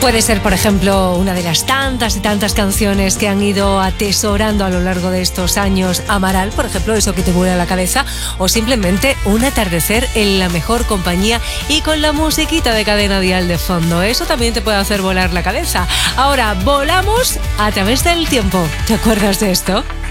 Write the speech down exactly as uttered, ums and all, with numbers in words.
Puede ser, por ejemplo, una de las tantas y tantas canciones que han ido atesorando a lo largo de estos años Amaral, por ejemplo, eso que te vuela la cabeza, o simplemente un atardecer en la mejor compañía y con la musiquita de Cadena Dial de fondo. Eso también te puede hacer volar la cabeza. Ahora, volamos a través del tiempo. ¿Te acuerdas de esto?